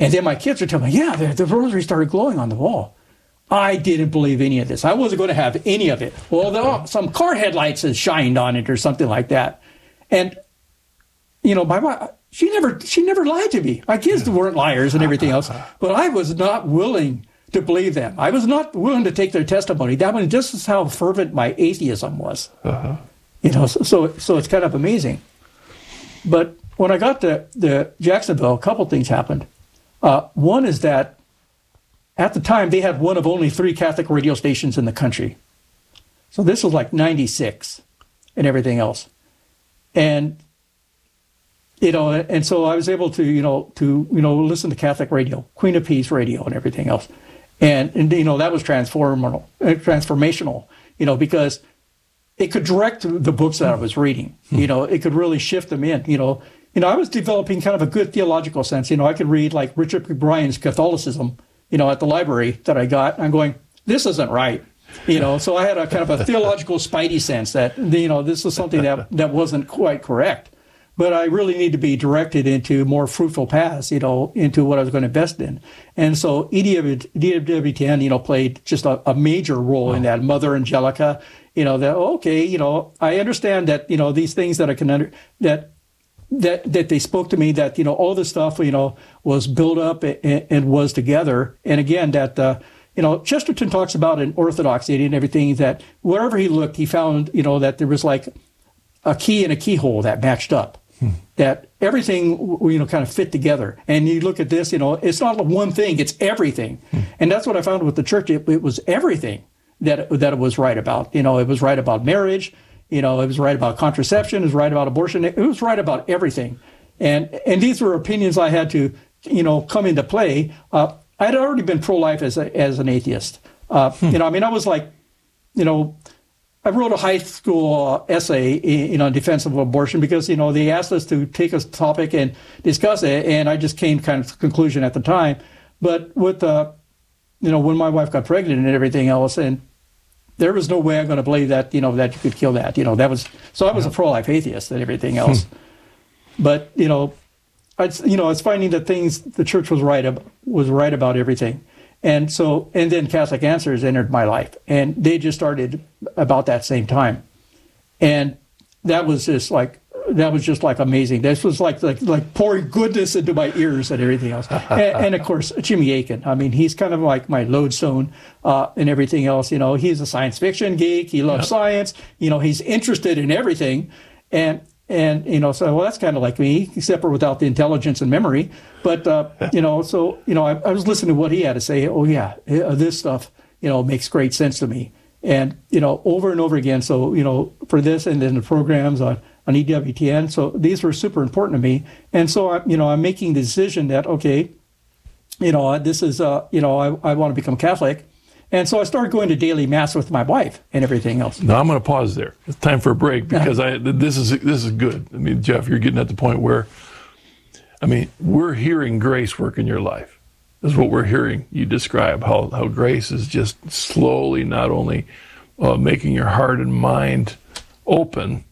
And then my kids would tell me, yeah, the rosary started glowing on the wall. I didn't believe any of this. I wasn't going to have any of it. Well, some car headlights had shined on it or something like that. And, you know, my wife, she never lied to me. My kids weren't liars and everything else. But I was not willing to believe them. I was not willing to take their testimony. That one, just is how fervent my atheism was. You know, so it's kind of amazing. But when I got to Jacksonville, a couple things happened. One is that at the time, they had one of only 3 Catholic radio stations in the country. So this was like 96 and everything else. And, you know, and so I was able to listen to Catholic radio, Queen of Peace radio and everything else. And you know, that was transformational, you know, because it could direct the books that I was reading. You know, it could really shift them in, you know. I was developing kind of a good theological sense. You know, I could read like Richard Bryan's Catholicism, you know, at the library that I got. I'm going, this isn't right. You know, so I had a kind of a theological spidey sense that, you know, this was something that wasn't quite correct. But I really need to be directed into more fruitful paths, you know, into what I was going to invest in. And so EWTN, you know, played just a major role in that. Mother Angelica, you know, that, okay, you know, I understand that, you know, these things that I can that they spoke to me, that, you know, all this stuff, you know, was built up and was together. And again, that, you know, Chesterton talks about in orthodoxy and everything, that wherever he looked, he found, you know, that there was like a key and a keyhole that matched up, that everything, you know, kind of fit together. And you look at this, you know, it's not one thing, it's everything. And that's what I found with the church. It was everything that it was right about. You know, it was right about marriage. You know, it was right about contraception. It was right about abortion. It was right about everything. And these were opinions I had to, you know, come into play. I had already been pro-life as an atheist. You know, I mean, I was like, you know, I wrote a high school essay, you know, in defense of abortion because, you know, they asked us to take a topic and discuss it, and I just came kind of to the conclusion at the time. But with, you know, when my wife got pregnant and everything else, and there was no way I'm going to believe that, you know, that you could kill that. You know, that was, so I was a pro-life atheist and everything else. But, you know, I was finding that the church was right about everything. And so, and then Catholic Answers entered my life, and they just started about that same time. And that was just like amazing. This was like pouring goodness into my ears and everything else. And of course, Jimmy Akin. I mean, he's kind of like my lodestone and everything else. You know, he's a science fiction geek. He loves science. You know, he's interested in everything. And you know, so, well, that's kind of like me, except for without the intelligence and memory. But, you know, so, you know, I was listening to what he had to say. Oh, yeah, this stuff, you know, makes great sense to me. And, you know, over and over again. So, you know, for this and then the programs on EWTN. So these were super important to me. And so, I'm making the decision that, okay, you know, this is, you know, I want to become Catholic. And so I started going to daily mass with my wife and everything else. Now I'm going to pause there. It's time for a break because this is good. I mean, Jeff, you're getting at the point where, I mean, we're hearing grace work in your life. This is what we're hearing you describe, how grace is just slowly not only making your heart and mind open,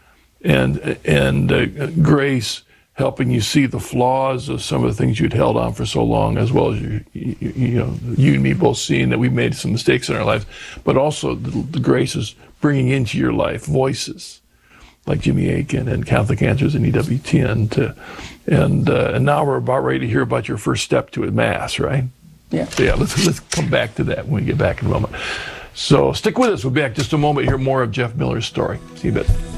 and grace helping you see the flaws of some of the things you'd held on for so long, as well as you and me both seeing that we made some mistakes in our lives, but also the grace is bringing into your life voices like Jimmy Akin and Catholic Answers and EWTN, and now we're about ready to hear about your first step to a mass, right? Yeah. So yeah, let's come back to that when we get back in a moment. So stick with us. We'll be back just a moment to hear more of Jeff Miller's story. See you in a bit.